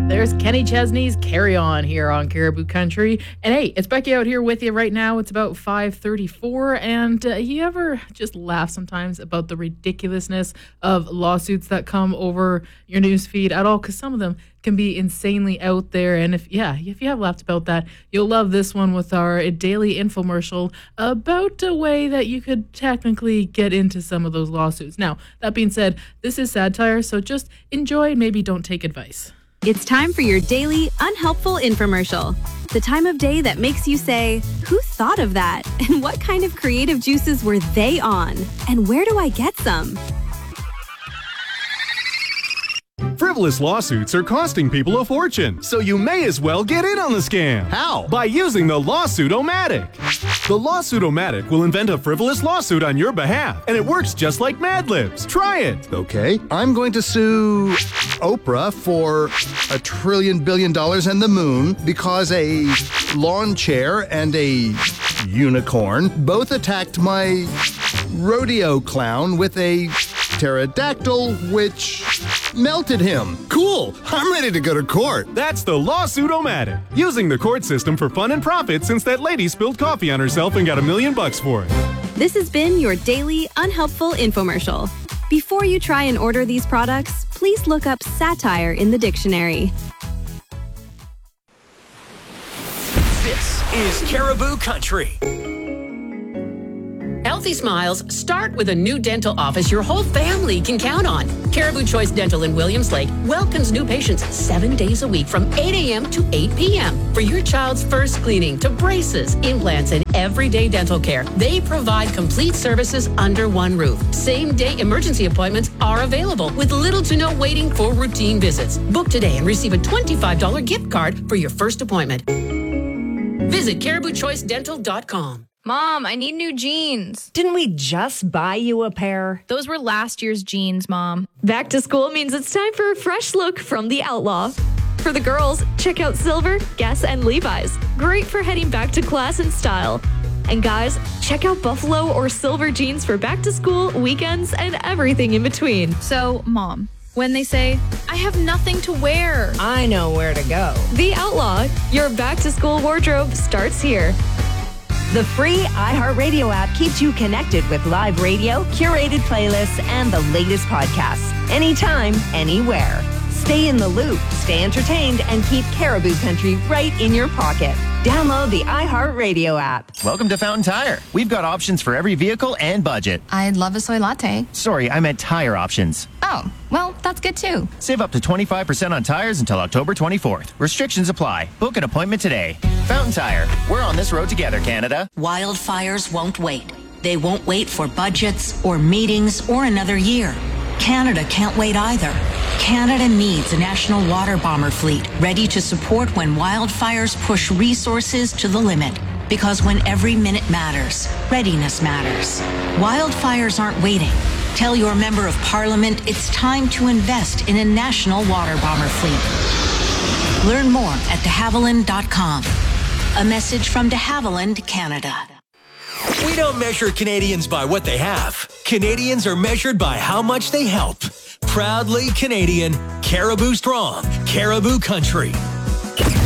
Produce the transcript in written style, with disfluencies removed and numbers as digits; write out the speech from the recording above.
There's Kenny Chesney's Carry On here on Caribou Country. And hey, it's Becky out here with you right now. It's about 5:34. And you ever just laugh sometimes about the ridiculousness of lawsuits that come over your news feed at all? Because some of them can be insanely out there. And if you have laughed about that, you'll love this one with our daily infomercial about a way that you could technically get into some of those lawsuits. Now, that being said, this is satire, so just enjoy and maybe don't take advice. It's time for your daily unhelpful infomercial. The time of day that makes you say, who thought of that? And what kind of creative juices were they on? And where do I get some? Frivolous lawsuits are costing people a fortune, so you may as well get in on the scam. How? By using the Lawsuit-O-Matic. The Lawsuit-O-Matic will invent a frivolous lawsuit on your behalf, and it works just like Mad Libs. Try it. Okay, I'm going to sue Oprah for $1 trillion billion and the moon because a lawn chair and a unicorn both attacked my rodeo clown with a pterodactyl, which melted him. Cool! I'm ready to go to court. That's the Lawsuit-O-Matic. Using the court system for fun and profit since that lady spilled coffee on herself and got $1 million for it. This has been your daily unhelpful infomercial. Before you try and order these products, please look up satire in the dictionary. This is Caribou Country. Healthy smiles start with a new dental office your whole family can count on. Caribou Choice Dental in Williams Lake welcomes new patients 7 days a week from 8 a.m. to 8 p.m. For your child's first cleaning to braces, implants, and everyday dental care, they provide complete services under one roof. Same-day emergency appointments are available with little to no waiting for routine visits. Book today and receive a $25 gift card for your first appointment. Visit CaribouChoiceDental.com. Mom, I need new jeans. Didn't we just buy you a pair? Those were last year's jeans, Mom. Back to school means it's time for a fresh look from the Outlaw. For the girls, check out Silver, Guess, and Levi's. Great for heading back to class in style. And guys, check out Buffalo or Silver jeans for back to school, weekends, and everything in between. So, Mom, when they say, I have nothing to wear, I know where to go. The Outlaw, your back to school wardrobe starts here. The free iHeartRadio app keeps you connected with live radio, curated playlists, and the latest podcasts. Anytime, anywhere. Stay in the loop, stay entertained, and keep Caribou Country right in your pocket. Download the iHeartRadio app. Welcome to Fountain Tire. We've got options for every vehicle and budget. I'd love a soy latte. Sorry, I meant tire options. Oh, well, that's good too. Save up to 25% on tires until October 24th. Restrictions apply. Book an appointment today. Fountain Tire. We're on this road together, Canada. Wildfires won't wait. They won't wait for budgets or meetings or another year. Canada can't wait either. Canada needs a national water bomber fleet ready to support when wildfires push resources to the limit. Because when every minute matters, readiness matters. Wildfires aren't waiting. Tell your member of parliament it's time to invest in a national water bomber fleet. Learn more at de Havilland.com. A message from de Havilland, Canada. We don't measure Canadians by what they have. Canadians are measured by how much they help. Proudly Canadian, Caribou Strong, Caribou Country.